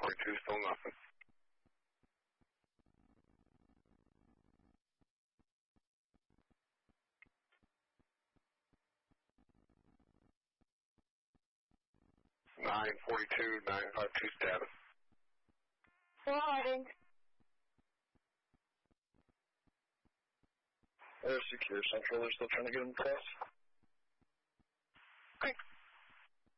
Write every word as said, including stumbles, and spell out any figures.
forty-two, still nothing. nine forty-two, nine five two status. Forwarding. They're secure central, they're still trying to get them across.